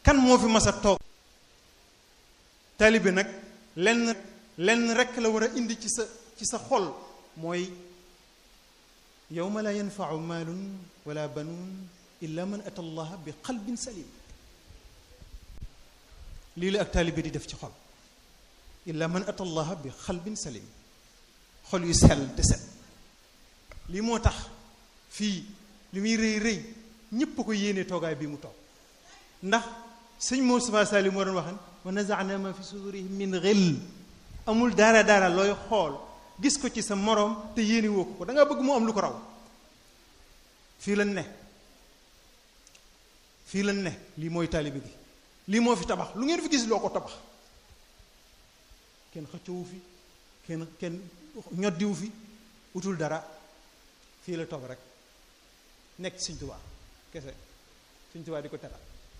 kan moo fi mas a toog taalibe nag lenn rekk la war a indi ci sa xol mooy yawma la yanfau maalun wala banuun illa man ata allaha bi qalbin salim lii la ak taalibe di def ci xol illa man ata allaha bi qalbin salim xol yu sell te set lii moo tax fii li muy rëy rëy ñépp ko yéene toogaay bi mu toog ndax sëñ Moustapha Salim moo doon wax wa nazaana ma fi sudurihim min xill amul dara looy xool gis ko ci sa moroom te yéene woo ko da nga bëgg mu am lu ko raw fii lañ ne lii mooy taalibe gi lii moo fi tabax lu ngeen fi gis loo ko tabax kenn xëccoowu fi kenn ñoddiwu fi utul dara fii la toog rek nekk Sëñ Tuubaa kese Sëñ Tuubaa di ko teral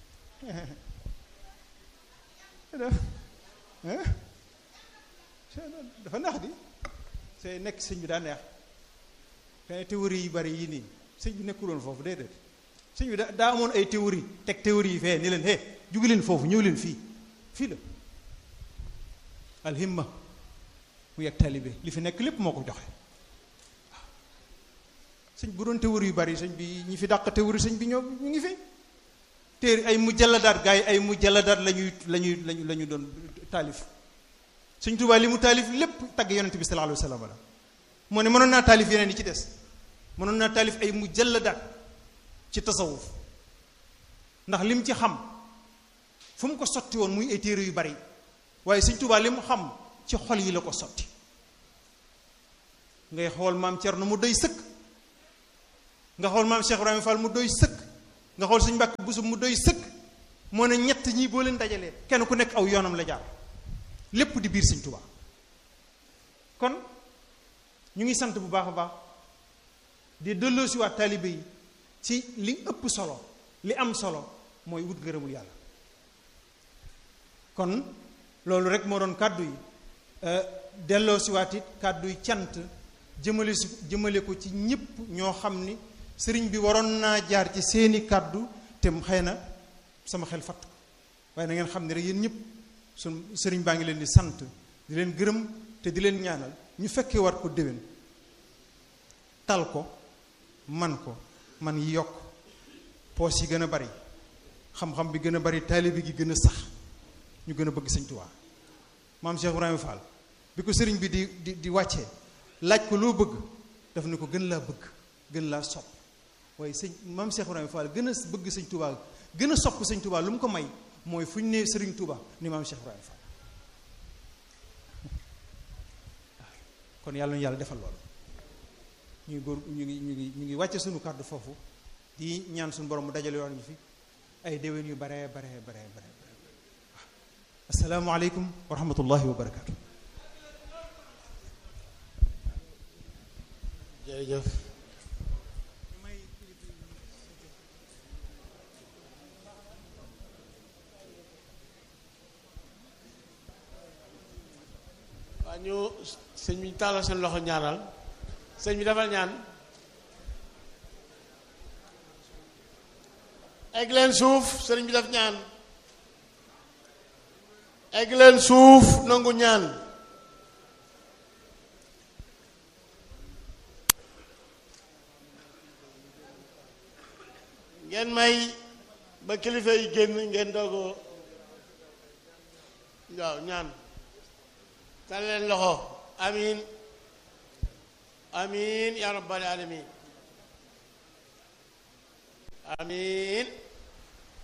dafa neex di c'est nekk sëñ bi daa neex te théorie yu bari yi nii sëñ bi nekkuloon foofu déedéet sëñ bi daa amoon ay théorie teg théorie yi fee ni leen jugi leen foofu ñëw leen fii la alhimma mu yegg taalibe li fi nekk lépp moo ko joxe waaw sëñ bu doon théorie yu bari sëñ bi ñi fi dàq théorie sëñ bi ñoo ñu ngi fi téere ay mujalladaat gaa yi ay mujalladaat lañuy doon taalif Sëñ Tuubaa li mu taalif lépp tagg yonent bi sallallahu alayhi wa sallam la moo ne mënoon naa taalif yeneen yi ci des mënoon naa taalif ay mujalladaat ci tasawuf ndax lim ci xam fu mu ko sotti woon muy ay téere yu bari waaye Sëñ Tuubaa li mu xam ci xol yi la ko sotti ngay xool maam Cerno mu doy sëkk nga xool maam Cheikh Ibrahima Fall mu doy sëkk nga xool Sëñ Mbàkke Buso mu doy sëkk moo ne ñett ñii boo leen dajalee kenn ku nekk aw yoonam la jaar lépp di biir Sëñ Tuubaa kon ñu ngi sant bu baax a baax di delloosiwaat taalibe yi ci li ëpp solo li am solo mooy wut ngërëmul yàlla kon loolu rek moo doon kàddu yi delloosiwaat it kàddu yi cant jëmale ko ci ñëpp ñoo xam ni sëriñ bi waroon naa jaar ci seeni kàddu te xëy na sama xel fatt ko waaye na ngeen xam ne rek yéen ñëpp sun sëriñ baa ngi leen di sant di leen gërëm te di leen ñaanal ñu fekkee war ko déwén tal ko man yi yokk poos yi gën a bari xam-xam bi gën a bari taalibe gi gën a sax ñu gën a bëgg Sëñ Tuubaa maam Cheikh Ibrahima Fall bi ko sëriñ bi di wàccee laaj ko loo bëgg daf ne ko gën laa bëgg gën laa sopp waaye maam Cheikh Ibrahima Fall gën a bëgg Sëñ Tuubaa gën a sopp Sëñ Tuubaa lu mu ko may mooy fu ñu nee Sëriñ Tuubaa ni maam Cheikh Ibrahima Fall kon yàlla ñu yàlla defal loolu ñu ngi wàcce suñu kàddu foofu di ñaan suñu borom mu dajale yoon ñu fi ay déwén yu bare assalaamu aleykum wa rahmatullahi wa barakaatu. jërëjëf waa ñu sëñ bi tàllal seen loxo ñaanal sëñ bi defal ñaan egg leen suuf sëriñ bi def ñaan egg leen suuf nangu ñaan ngeen may ba kilifa yi génn ngeen doogoo waaw ñaan tal leen loxo amin amin ya rabbal alamin amin